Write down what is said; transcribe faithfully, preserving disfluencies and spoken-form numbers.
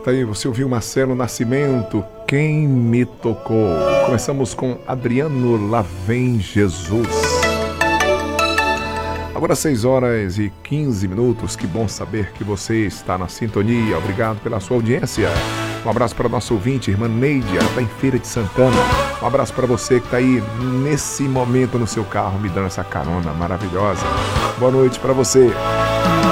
Tá aí, você ouviu Marcelo Nascimento, Quem Me Tocou. Começamos com Adriano, Lá Vem Jesus. Agora seis horas e quinze minutos, que bom saber que você está na sintonia. Obrigado pela sua audiência. Um abraço para nosso ouvinte, irmã Neide, ela está em Feira de Santana. Um abraço para você que está aí nesse momento no seu carro, me dando essa carona maravilhosa. Boa noite para você.